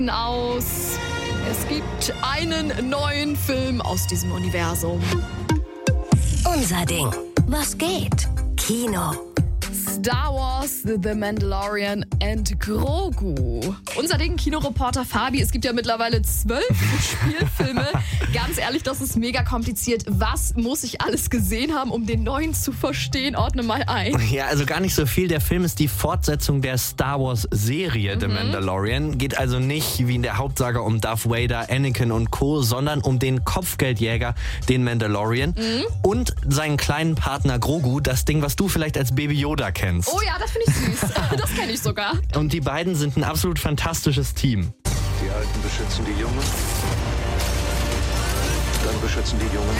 aus. Es gibt einen neuen Film aus diesem Universum. Unser Ding. Was geht? Kino. Star Wars, The Mandalorian and Grogu. Unser Ding, Kinoreporter Fabi, es gibt ja mittlerweile 12 Spielfilme. Ganz ehrlich, das ist mega kompliziert. Was muss ich alles gesehen haben, um den neuen zu verstehen? Ordne mal ein. Ja, also gar nicht so viel. Der Film ist die Fortsetzung der Star Wars Serie The Mandalorian. Geht also nicht wie in der Hauptsaga um Darth Vader, Anakin und Co., sondern um den Kopfgeldjäger, den Mandalorian und seinen kleinen Partner Grogu, das Ding, was du vielleicht als Baby Yoda kennst. Oh ja, das finde ich süß. Das kenne ich sogar. Und die beiden sind ein absolut fantastisches Team. Die Alten beschützen die Jungen. Dann beschützen die Jungen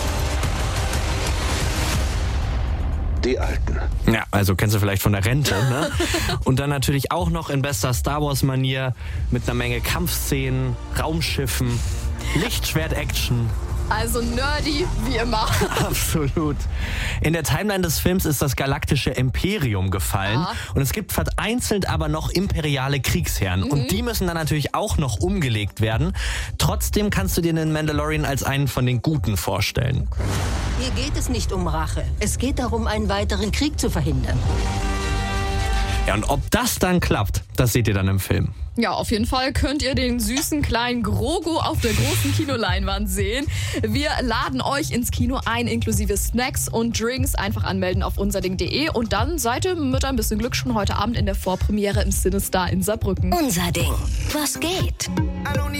die Alten. Ja, also kennst du vielleicht von der Rente, ne? Und dann natürlich auch noch in bester Star Wars-Manier mit einer Menge Kampfszenen, Raumschiffen, Lichtschwert-Action. Also nerdy wie immer. Absolut. In der Timeline des Films ist das galaktische Imperium gefallen. Und es gibt vereinzelt aber noch imperiale Kriegsherren. Und die müssen dann natürlich auch noch umgelegt werden. Trotzdem kannst du dir den Mandalorian als einen von den Guten vorstellen. Hier geht es nicht um Rache. Es geht darum, einen weiteren Krieg zu verhindern. Ja, und ob das dann klappt, das seht ihr dann im Film. Ja, auf jeden Fall könnt ihr den süßen kleinen Grogu auf der großen Kinoleinwand sehen. Wir laden euch ins Kino ein, inklusive Snacks und Drinks. Einfach anmelden auf unserding.de und dann seid ihr mit ein bisschen Glück schon heute Abend in der Vorpremiere im CineStar in Saarbrücken. Unser Ding. Was geht?